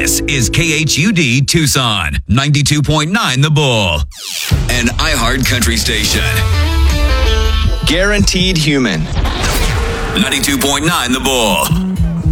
This is KHUD Tucson, 92.9 The Bull, an iHeart country station. Guaranteed Human. 92.9 The Bull.